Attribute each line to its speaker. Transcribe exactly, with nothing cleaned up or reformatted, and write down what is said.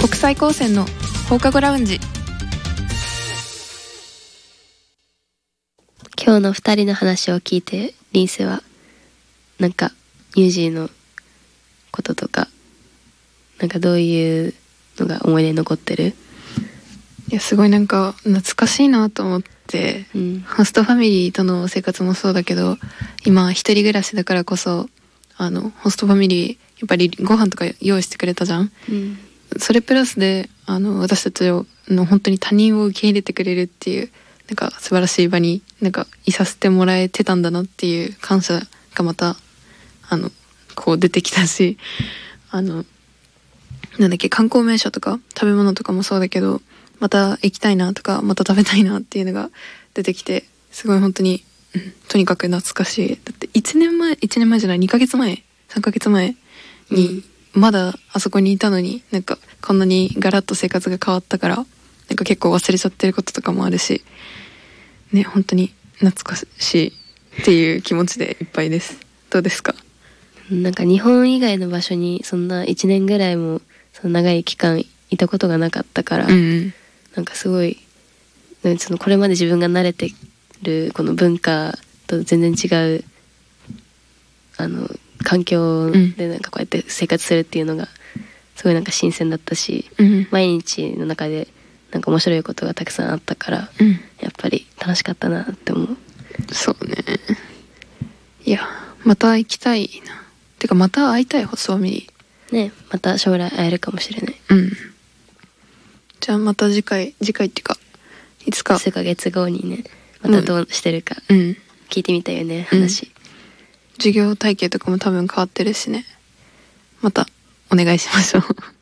Speaker 1: 国際高専の放課後ラウンジ。
Speaker 2: 今日のふたりの話を聞いて、リンセはなんかニュージーのこととか、なんかどういうのが思い出に残ってる？
Speaker 1: いや、すごいなんか懐かしいなと思って、
Speaker 2: うん、
Speaker 1: ホストファミリーとの生活もそうだけど、今一人暮らしだからこそ、あのホストファミリーやっぱりご飯とか用意してくれたじゃん、
Speaker 2: うん、
Speaker 1: それプラスであの私たちの本当に他人を受け入れてくれるっていう、なんか素晴らしい場になんかいさせてもらえてたんだなっていう感謝がまたあのこう出てきたし、あのなんだっけ、観光名所とか食べ物とかもそうだけど、また行きたいなとかまた食べたいなっていうのが出てきて、すごい本当に、うん、とにかく懐かしい。だっていちねんまえいちねんまえじゃないにかげつまえさんかげつまえにまだあそこにいたのに、なんかこんなにガラッと生活が変わったから、なんか結構忘れちゃってることとかもあるしね、本当に懐かしいっていう気持ちでいっぱいです。どうですか？
Speaker 2: なんか日本以外の場所にそんないちねんぐらいもその長い期間いたことがなかったから、
Speaker 1: うん、
Speaker 2: なんかすごいそのこれまで自分が慣れてるこの文化と全然違うあの環境でなんかこうやって生活するっていうのがすごいなんか新鮮だったし、
Speaker 1: うん、
Speaker 2: 毎日の中でなんか面白いことがたくさんあったから、
Speaker 1: うん、
Speaker 2: やっぱり楽しかったなって思う。
Speaker 1: そうね。いや、また行きたいな。てかまた会いたい、ホストファミリ
Speaker 2: ーね。また将来会えるかもしれない。
Speaker 1: うん。じゃあまた次回次回っていうかいつか
Speaker 2: 数ヶ月後にね、またどうしてるか聞いてみたいよね、うん、話、
Speaker 1: うん、授業体系とかも多分変わってるしね、またお願いしましょう